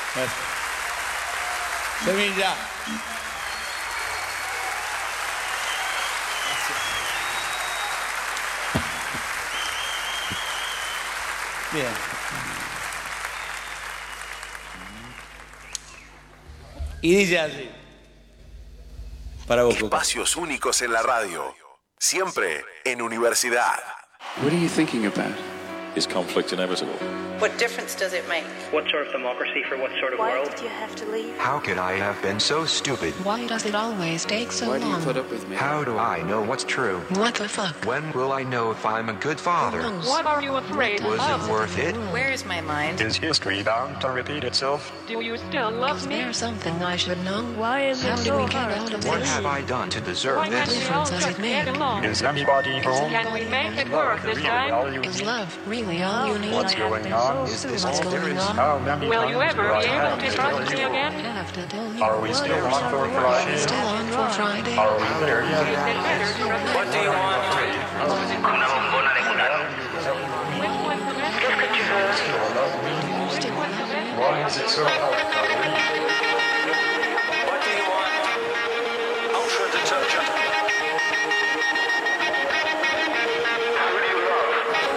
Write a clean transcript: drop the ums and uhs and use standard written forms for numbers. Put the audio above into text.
Gracias. Semilla. Bien. Y dice así. Para vos, Coca. Espacios únicos en la radio. Siempre en universidad. What are you thinking about? Is conflict inevitable? What difference does it make? What sort of democracy for what sort of Why world? did you have to leave? How could I have been so stupid? Why does it always take so Why do you long? put up with me? How do I know what's true? What the fuck? When will I know if I'm a good father? Who knows? What are you afraid Was of? it worth it? Where is my mind? Is history bound to repeat itself? Do you still love Is me? there something I should know? Why is How it did so we get hard out of to What this? have I done to deserve Why can't this? we all difference does just it get make? along? Is anybody home? Can we make it work this time? Is love really all you need? What's going on? Is this What's all there going is? on? How many Will you times ever do I be able have to to trust tell me you? again? Have to tell you. Are we still on for Friday? Still on for Friday? Are we there yet? What do you want? Still Why is it so hard?